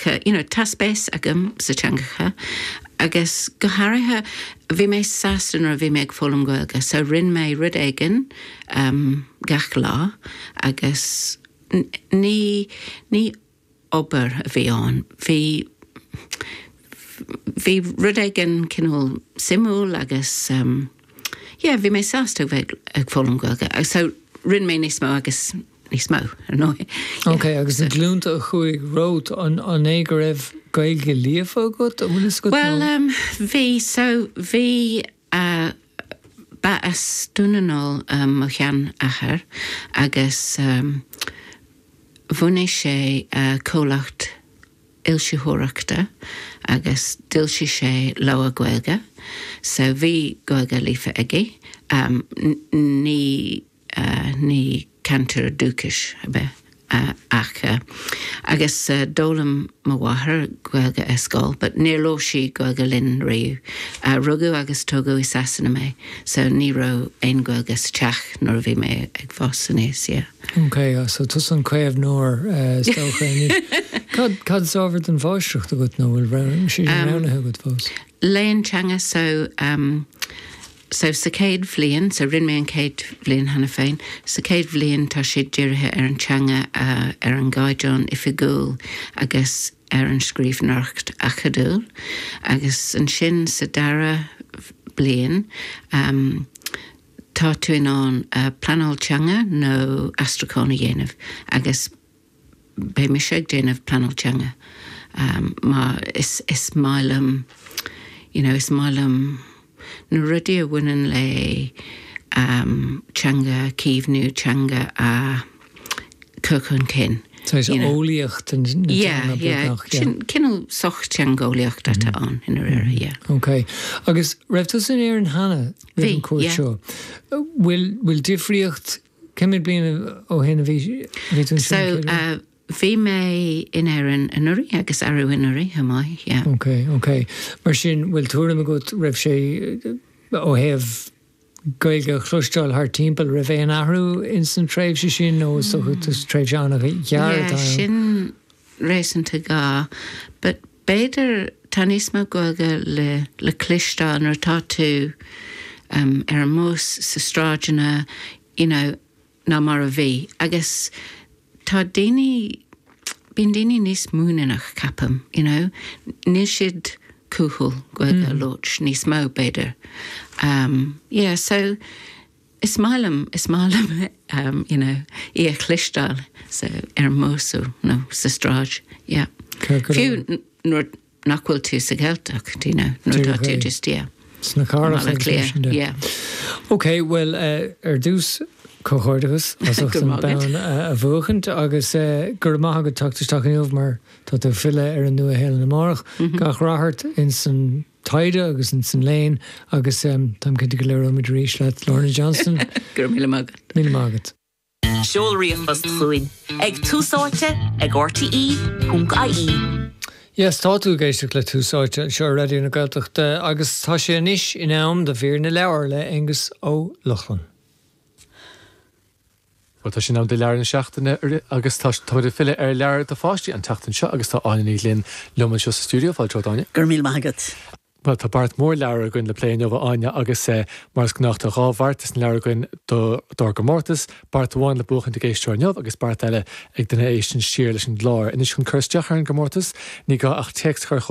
taspés agam sa teangacha, agus go háirithe bhí mé sastan ar bhí méid fólam gailge, so rinn mé rud éigen gach lá, agus ní obair a bhí an. Bhí rud éigen cinúil simú agus bhí mé sastan ag fólam gailge, so rinn mé níos mó agus níos mó ar nói. Ok, agus an glúnta a chuig rót an éige raibh gailge líomh agat? Well, bhí ba a stúnanál mo chean achar, agus bhunaigh sé cólacht ilsiúthachta, agus dilsi sé lá gailge, so bhí gailge lífa aige, ní cantar dúchas ach agus dólam má bhathair gailge escáil, but níor sí gailge linn riú. Rugu agus tógu I sasanna mé, so ní ró ein gailge teach nor bhí mé ag fásan níos, yeah. Ok, so tus an cuimh nóir stocha Cad sábhar an bháisteach a gut nó bhfuil bhfuil sí ránathe gut fós? Léon teanga so sa céad bhliain, so rinn mé an céad bhliain hana féin, sa céad bhliain tá siad dírithe ar an teanga ar an gaiideán ifigúil agus ar an scríbhneacht a chadúil, agus an sin sa dara bbliain tá tú in an planál teanga nó astracána dhéanamh, agus bé mi sé déanamh planál teanga. Má is málam, is málam na rudí a bhainean le teanga cíbhnú, teanga a cúchan cin. So is óliacht an cinál socht teanga óliacht atá an in ar éire, yeah. Ok. Agus raibh in éar an hana an cuat seo. Bhfuil difriocht cemid bliana ó héna bhí tún So bhí mé in éireann an uirí agus arú in uirí hamáid, yeah. Ok. Mar sin bhfuil túram a go raibh sé ó héamh gailge chluisteáil thar timpeall raibh é an ahrú in san tréimh sin nó so chus tréimh seánach ghearad. Yeah, sin réasanta gá, but beidir tá níos mó gailge le clisteáil nar tá tú ar an mós sa stráidena, ná mar a bhí, agus tá bíon daoine níos múnanach capam, níl siad cúthúil gailge lót níos mó beidir. So is málam I a clisteáil so ar mósú nó sa stráid, yeah. Fiú nuair nachhfuil tú sa geilteach, nuair tá tú just, yeah. Sna carach yeah. Ok, well, dús cóchordagus as an bán a bhuachant agus gur maithagad tuchtaisteach in mar tá tú fille ar an nua héile na marach gach rathart in san taide agus in san léin agus tam cinnte go leir amid ríis le Lorna Johnson. Gur míle mágad. Míle mágad. Seolraíoch fast chuin ag túsáte ag RTE.ie. Yes, tá tú géisteach le túsáte seo radio na Gaeltachta agus tá sé níis in am de bhír na leabhar le Angus Ó Luchlan. Tá sin am de lear na seachtainna agus tá fille ar lear a fáistí an teachtain seo agus tá aine líon lumann seo sa stúdio fáil teáine. Gur míle mágad. Well, tá bart mór lear goin le pléin over aine agus mars gnácht a ráhhart is lear goin do go mórtas, bart bháin le buchan de géisteir neamh agus bart eile ag duna éis sin siar leis an glár. Inis chun chusteach ar an go mórtas, ní gá ach text chuir